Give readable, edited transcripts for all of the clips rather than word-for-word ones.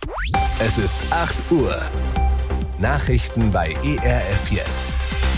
Es ist 8 Uhr. Nachrichten bei ERF Yes.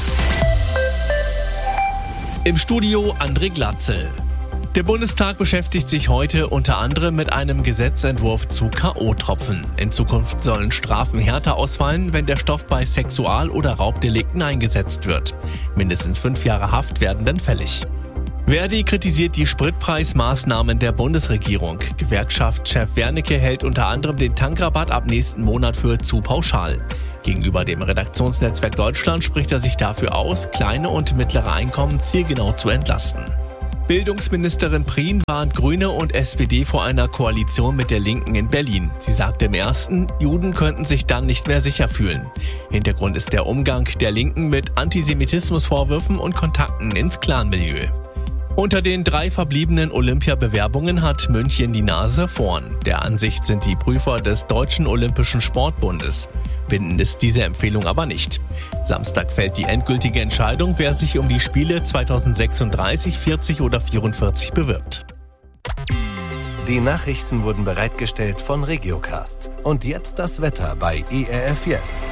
Im Studio André Glatzel. Der Bundestag beschäftigt sich heute unter anderem mit einem Gesetzentwurf zu K.O.-Tropfen. In Zukunft sollen Strafen härter ausfallen, wenn der Stoff bei Sexual- oder Raubdelikten eingesetzt wird. Mindestens 5 Jahre Haft werden dann fällig. Verdi kritisiert die Spritpreismaßnahmen der Bundesregierung. Gewerkschaftschef Wernicke hält unter anderem den Tankrabatt ab nächsten Monat für zu pauschal. Gegenüber dem Redaktionsnetzwerk Deutschland spricht er sich dafür aus, kleine und mittlere Einkommen zielgenau zu entlasten. Bildungsministerin Prien warnt Grüne und SPD vor einer Koalition mit der Linken in Berlin. Sie sagte im ersten, Juden könnten sich dann nicht mehr sicher fühlen. Hintergrund ist der Umgang der Linken mit Antisemitismusvorwürfen und Kontakten ins Clanmilieu. Unter den 3 verbliebenen Olympiabewerbungen hat München die Nase vorn. Der Ansicht sind die Prüfer des Deutschen Olympischen Sportbundes. Bindend ist diese Empfehlung aber nicht. Samstag fällt die endgültige Entscheidung, wer sich um die Spiele 2036, 40 oder 44 bewirbt. Die Nachrichten wurden bereitgestellt von Regiocast. Und jetzt das Wetter bei ERF Yes.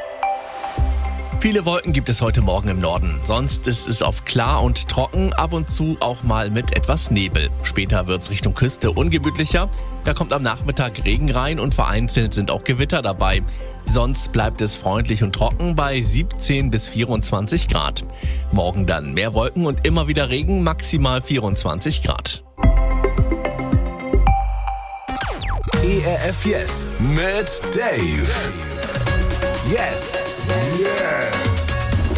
Viele Wolken gibt es heute Morgen im Norden. Sonst ist es oft klar und trocken, ab und zu auch mal mit etwas Nebel. Später wird es Richtung Küste ungemütlicher. Da kommt am Nachmittag Regen rein und vereinzelt sind auch Gewitter dabei. Sonst bleibt es freundlich und trocken bei 17 bis 24 Grad. Morgen dann mehr Wolken und immer wieder Regen, maximal 24 Grad. ERF Yes mit Dave. Yes. Yes.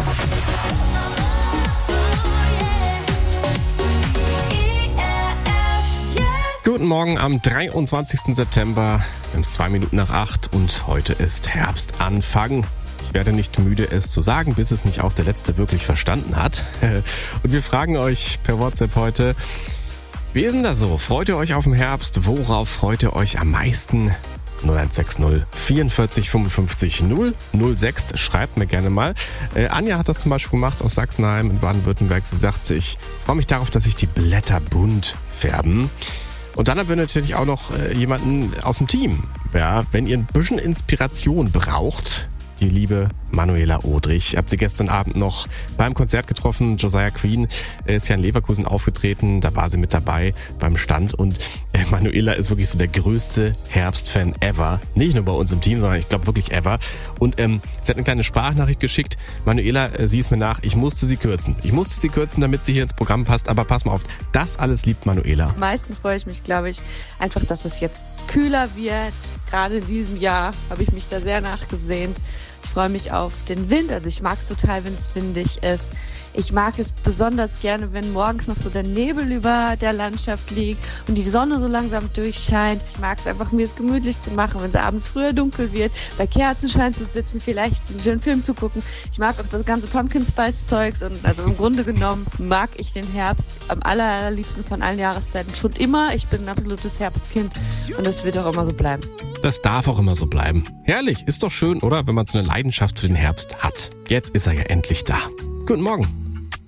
Guten Morgen am 23. September. Wir haben es 2 Minuten nach 8 und heute ist Herbstanfang. Ich werde nicht müde, es zu sagen, bis es nicht auch der Letzte wirklich verstanden hat. Und wir fragen euch per WhatsApp heute, wie ist denn das so? Freut ihr euch auf den Herbst? Worauf freut ihr euch am meisten? 0160 44 55 006. Schreibt mir gerne mal. Anja hat das zum Beispiel gemacht aus Sachsenheim in Baden-Württemberg. Sie sagt, ich freue mich darauf, dass sich die Blätter bunt färben. Und dann haben wir natürlich auch noch jemanden aus dem Team. Ja, wenn ihr ein bisschen Inspiration braucht, die liebe Manuela Odrich. Ich habe sie gestern Abend noch beim Konzert getroffen. Josiah Queen ist ja in Leverkusen aufgetreten. Da war sie mit dabei beim Stand. Und Manuela ist wirklich so der größte Herbstfan ever. Nicht nur bei uns im Team, sondern ich glaube wirklich ever. Und sie hat eine kleine Sprachnachricht geschickt. Manuela, sieh es mir nach, ich musste sie kürzen. Damit sie hier ins Programm passt. Aber pass mal auf, das alles liebt Manuela. Am meisten freue ich mich, glaube ich, einfach, dass es jetzt kühler wird. Gerade in diesem Jahr habe ich mich da sehr nachgesehnt. Ich freue mich auf den Wind, also ich mag es total, wenn es windig ist. Ich mag es besonders gerne, wenn morgens noch so der Nebel über der Landschaft liegt und die Sonne so langsam durchscheint. Ich mag es einfach, mir es gemütlich zu machen, wenn es abends früher dunkel wird, bei Kerzenschein zu sitzen, vielleicht einen schönen Film zu gucken. Ich mag auch das ganze Pumpkin Spice Zeugs und also im Grunde genommen mag ich den Herbst am allerliebsten von allen Jahreszeiten schon immer. Ich bin ein absolutes Herbstkind und das wird auch immer so bleiben. Das darf auch immer so bleiben. Herrlich, ist doch schön, oder? Wenn man so eine Leidenschaft für den Herbst hat. Jetzt ist er ja endlich da. Guten Morgen.